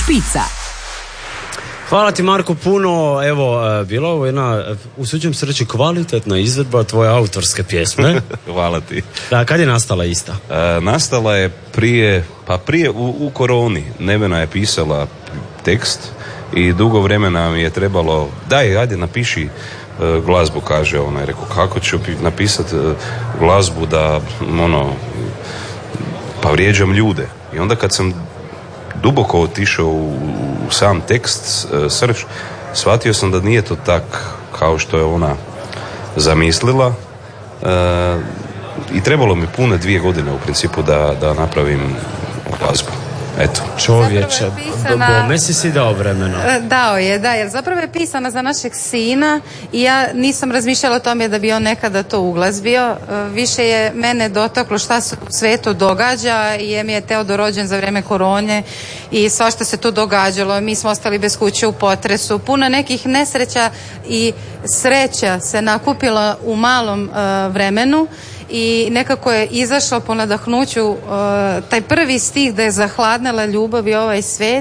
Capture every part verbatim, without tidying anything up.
špica. Hvala ti Marko puno, evo, bila ovo jedna, usuđujem se reći, kvalitetna izvedba tvoje autorske pjesme. Hvala ti. Da, kad je nastala ista? E, nastala je prije, pa prije u, u koroni. Nevena je pisala tekst i dugo vremena mi je trebalo, daj, ajde napiši e, glazbu, kaže ona. Je rekao, kako ću napisati e, glazbu da, ono, pa vrijeđam ljude. I onda kad sam duboko otišao u, u sam tekst, e, srž, shvatio sam da nije to tak kao što je ona zamislila, e, i trebalo mi pune dvije godine u principu da, da napravim glazbu. Eto. Čovječe, bome si si dao vremena. Dao je, da, jer zapravo je pisana za našeg sina i ja nisam razmišljala o tome da bi on nekada to uglazbio. Više je mene dotaklo šta se u svetu događa, jer mi je Teodor rođen za vrijeme korone i svašta se tu događalo. Mi smo ostali bez kuće u potresu. Puno nekih nesreća i sreća se nakupila u malom uh, vremenu. I nekako je izašao po nadahnuću uh, taj prvi stih da je zahladnala ljubav i ovaj svet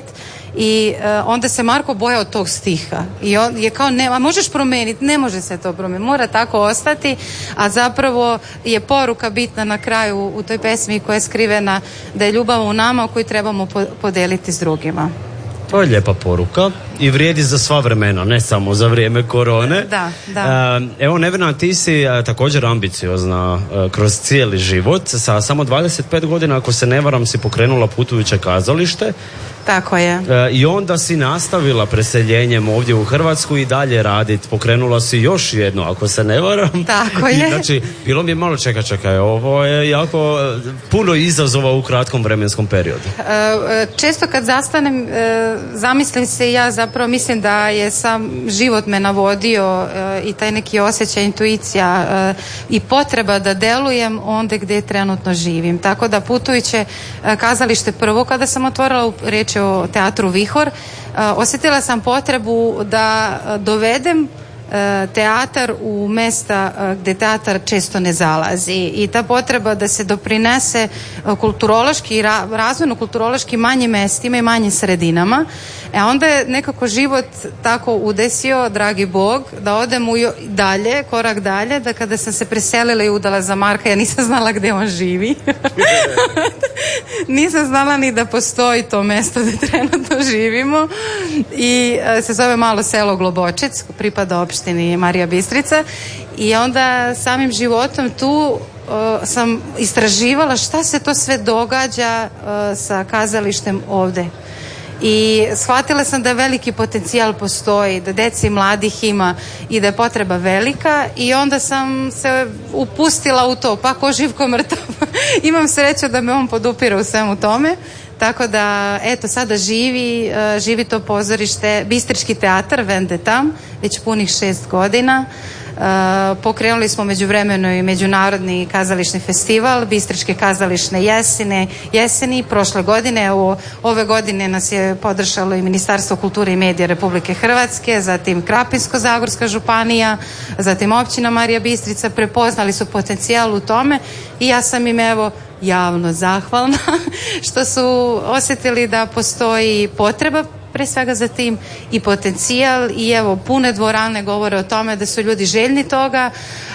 i uh, onda se Marko bojao tog stiha i on je kao, ne, a možeš promijeniti, ne može se to promijeniti, mora tako ostati, a zapravo je poruka bitna na kraju u toj pesmi koja je skrivena da je ljubav u nama koju trebamo po- podeliti s drugima. To je lijepa poruka i vrijedi za sva vremena, ne samo za vrijeme korone. Da, da. Evo, Nevena, ti si također ambiciozna kroz cijeli život. Sa samo dvadeset pet godina, ako se ne varam, si pokrenula putujuće kazalište. Tako je. I onda si nastavila preseljenjem ovdje u Hrvatsku i dalje radit. Pokrenula si još jedno, ako se ne varam. Tako je. I, znači, bilo mi je malo čeka, čekaj, ovo je jako puno izazova u kratkom vremenskom periodu. Često kad zastanem, zamislim se i ja zapravo mislim da je sam život me navodio i taj neki osjećaj, intuicija i potreba da delujem onda gdje trenutno živim. Tako da putujuće kazalište prvo kada sam otvorila, riječ o teatru Vihor, osjetila sam potrebu da dovedem teatar u mesta gdje teatar često ne zalazi i ta potreba da se doprinese kulturološki i razvojno kulturološki manjim mestima i manjim sredinama. E onda je nekako život tako udesio, dragi Bog, da odem u dalje, korak dalje, da kada sam se preselila i udala za Marka, ja nisam znala gdje on živi. Nisam znala ni da postoji to mjesto gdje trenutno živimo i se zove malo selo Globočec, pripada opštini Marija Bistrica i onda samim životom tu uh, sam istraživala šta se to sve događa uh, sa kazalištem ovdje. I shvatila sam da veliki potencijal postoji, da deci mladih ima i da je potreba velika i onda sam se upustila u to, pa ko živ ko mrtav. Imam sreću da me on podupira u svemu tome. Tako da, eto, sada živi, uh, živi to pozorište, Bistrički teatar Vendetam, već punih šest godina. Uh, pokrenuli smo međuvremeno i međunarodni kazališni festival, Bistričke kazališne jesene, jeseni, prošle godine, evo, ove godine nas je podržalo i Ministarstvo kulture i medija Republike Hrvatske, zatim Krapinsko-zagorska županija, zatim općina Marija Bistrica, prepoznali su potencijal u tome i ja sam im, evo, javno zahvalna što su osjetili da postoji potreba pre svega za tim i potencijal i evo pune dvorane govore o tome da su ljudi željni toga,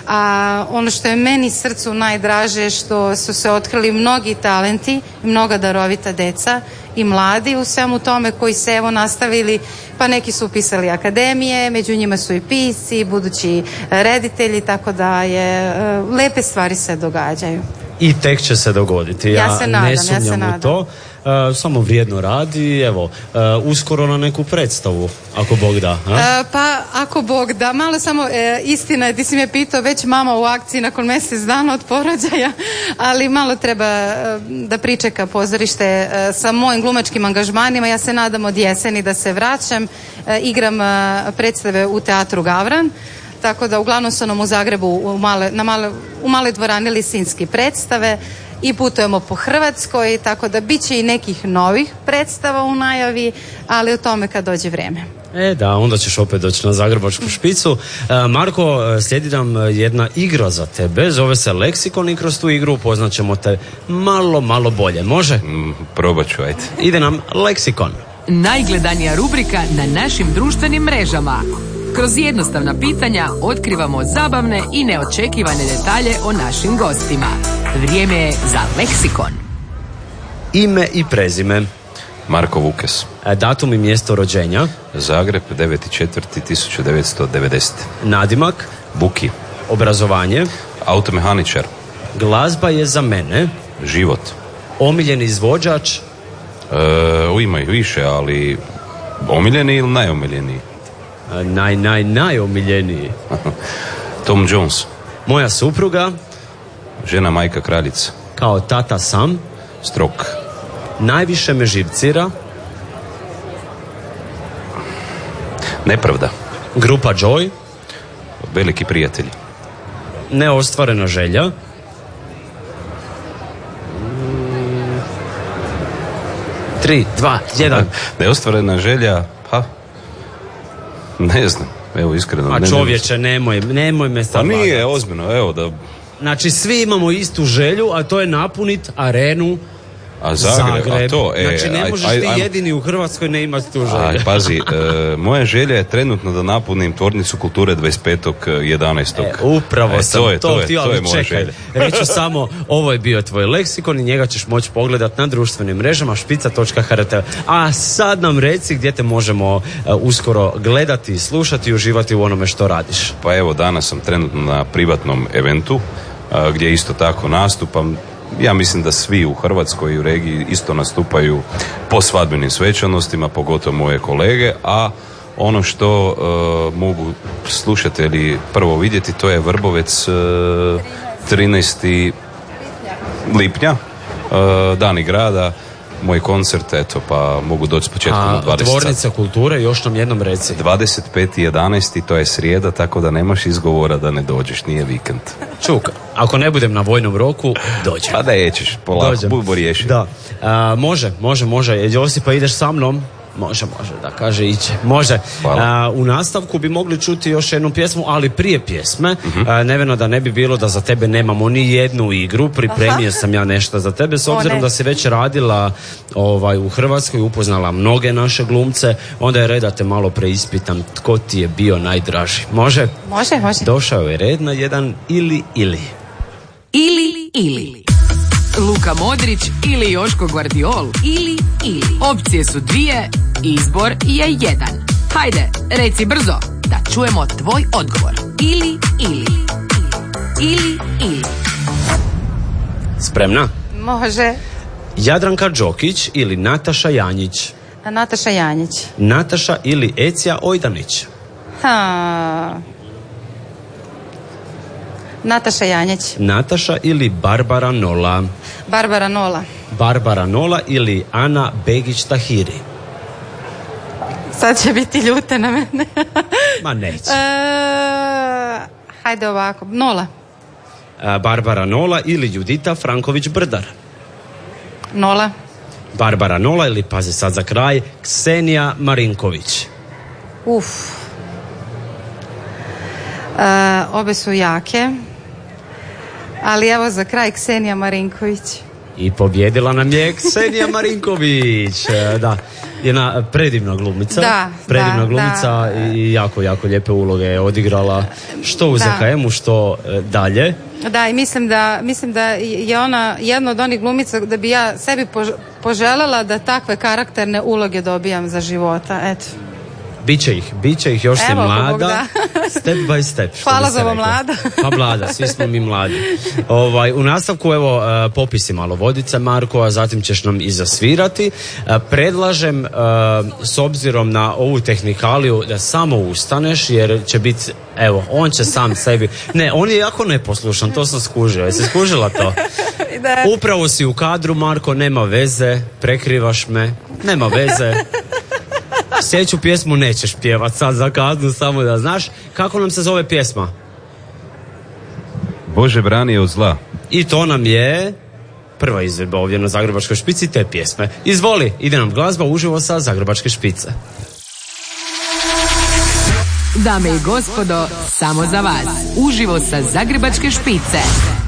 a ono što je meni srcu najdraže što su se otkrili mnogi talenti i mnoga darovita deca i mladi u svemu tome koji se evo nastavili, pa neki su upisali akademije, među njima su i pisci, budući reditelji, tako da je lepe stvari se događaju. I tek će se dogoditi. Ja, ja se nadam, ne sumnjam ja se u nadam. to. Uh, samo vrijedno radi, evo, uh, uskoro na neku predstavu, ako Bog da. Uh, pa, ako Bog da, malo samo, e, istina je, ti si me pitao, već mama u akciji nakon mjesec dana od porođaja, ali malo treba e, da pričeka pozorište e, sa mojim glumačkim angažmanima, ja se nadam od jeseni da se vraćam, e, igram e, predstave u teatru Gavran, tako da uglavnom su nam u Zagrebu u male, na male, u maloj dvorani Lisinski predstave i putujemo po Hrvatskoj, tako da bit će i nekih novih predstava u najavi, ali o tome kad dođe vrijeme. E da, onda ćeš opet doći na Zagrebačku špicu. E, Marko, slijedi nam jedna igra za tebe, zove se Leksikon i kroz tu igru upoznat ćemo te malo, malo bolje. Može? Mm, probat ću, ajde. Ide nam Leksikon. najgledanija rubrika na našim društvenim mrežama. Kroz jednostavna pitanja otkrivamo zabavne i neočekivane detalje o našim gostima. Vrijeme je za leksikon. Ime i prezime. Marko Vukes. Datum i mjesto rođenja. Zagreb, deveti četvrti tisuća devetsto devedeseti. Nadimak. Buki. Obrazovanje. Automehaničar. Glazba je za mene. Život. Omiljeni izvođač. E, ima ih više, ali omiljeni ili najomiljeniji? Naj, naj, najomiljeniji. Tom Jones. Moja supruga. Žena, majka, kraljica. Kao tata sam. Strok. Najviše me živcira. Nepravda. Grupa Joy. Veliki prijatelji. Neostvarena želja. Tri, dva, jedan. Neostvarena želja, pa ne znam, evo iskreno. A ne, čovječe, nemoj, nemoj me Pa sad nije, lagati. ozbiljno, evo da... Znači, svi imamo istu želju, a to je napunit arenu A Zagreb, Zagreb. a to, e, Znači, ne aj, možeš aj, ti aj, jedini u Hrvatskoj ne imati tu želju. Aj, pazi, e, moja želja je trenutno da napunim tvornicu kulture dvadeset petog jedanaestog E, upravo e, sam to, je, to, to, je, htio, to je ali moja čekaj. želja. Reću samo, ovo je bio tvoj leksikon i njega ćeš moći pogledati na društvenim mrežama špica točka h r t. A sad nam reci gdje te možemo uh, uskoro gledati, slušati i uživati u onome što radiš. Pa evo, danas sam trenutno na privatnom eventu a, gdje isto tako nastupam. Ja mislim da svi u Hrvatskoj i u regiji isto nastupaju po svadbenim svečanostima, pogotovo moje kolege, a ono što uh, mogu slušatelji prvo vidjeti, to je Vrbovec uh, trinaestog lipnja, uh, Dani grada, moj koncert, eto, pa mogu doći s početkom A u dvadeset Tvornica sati. kulture, još nam jednom reci. dvadeset peti jedanaesti to je srijeda, tako da nemaš izgovora da ne dođeš, nije vikend. Čuk, ako ne budem na vojnom roku, dođem. Pa da jećeš, polako, Dođem. budemo riješiti. Da. A, može, može, može. Josipa, ideš sa mnom? Može, može, da kaže iće. Može. A, u nastavku bi mogli čuti još jednu pjesmu, ali prije pjesme, uh-huh. a, Nevena, da ne bi bilo da za tebe nemamo ni jednu igru, pripremio Aha. sam ja nešto za tebe, s obzirom o, da si već radila ovaj, u Hrvatskoj, upoznala mnoge naše glumce, onda je red da te malo preispitam tko ti je bio najdraži. Može? Može, može. Došao je red na jedan ili ili. Ili ili. Luka Modrić ili Joško Guardiol. Ili ili. Opcije su dvije, izbor je jedan. Hajde, reci brzo da čujemo tvoj odgovor. Ili ili. Ili ili. Spremna? Može. Jadranka Đokić ili Nataša Janjić? Nataša Janjić. Nataša ili Ecija Ojdanić? Ha. Nataša Janjić. Nataša ili Barbara Nola? Barbara Nola. Barbara Nola ili Ana Begić-Tahiri? Sad će biti ljute na mene. Ma neće. E, hajde ovako. Nola. A, Barbara Nola ili Judita Franković-Brdar? Nola. Barbara Nola ili, pazi sad za kraj, Ksenija Marinković? Uf. E, obe su jake. Ali evo za kraj Ksenija Marinković. I pobjedila nam je Ksenija Marinković. E, da, jedna predivna glumica. Da, predivna da, glumica da. I jako, jako lijepe uloge je odigrala što u Da. Z K M-u, što e, dalje. Da, i mislim da, mislim da je ona jedna od onih glumica da bi ja sebi pož- poželjela da takve karakterne uloge dobijam za života. Eto. Biće ih, biće ih, još si Evo, ako Bog mlada, da. step by step. što Hvala bi se za ovo reklo. mlada. Pa mlada, svi smo mi mladi. Ovaj, u nastavku, evo, uh, popisi malo vodice, Marko, a zatim ćeš nam i zasvirati. Uh, predlažem, uh, s obzirom na ovu tehnikaliju, da samo ustaneš, jer će biti, evo, on će sam sebi, ne, on je jako neposlušan, to sam skužio, jesi skužila to? Da. Upravo si u kadru, Marko, nema veze, prekrivaš me, nema veze. Sljedeću pjesmu nećeš pjevat sad za kaznu, samo da znaš. Kako nam se zove pjesma? Bože brani od zla. I to nam je prva izvedba ovdje na Zagrebačkoj špici te pjesme. Izvoli, ide nam glazba uživo sa Zagrebačke špice. Dame i gospodo, samo za vas. Uživo sa Zagrebačke špice.